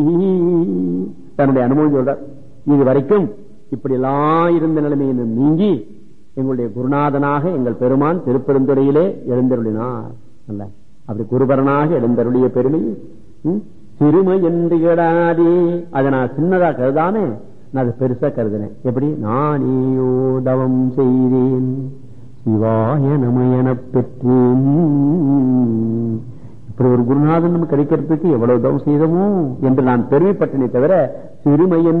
தன்னுடைய அனுபவம் சொல்றார். இது வரைக்கும் இப்படி எல்லாம் இருந்த நிலைமையை நீங்கி எங்களுடைய குருநாதனாக எங்கள் பெருமான் திருப்பெருந்துறையிலே எழுந்தருளினார். அல்ல அப்படி குருபரனாக எழுந்தருளிய பெருமை சிறுமை என்று கேடாதே. அதை நான் சின்னதா கருதானே, நான் அதை பெருசா கருதினேன். எப்படி? நானேயோ தவம் செய்தேன் சிவாய நமயன பெற்றேன். இப்படி ஒரு குருநாதன் நம்ம கிடைக்கிறதுக்கு எவ்வளவு தவம் செய்தமோ என்று நான் பெருமைப்பட்டனே தவிர சிறுமையன்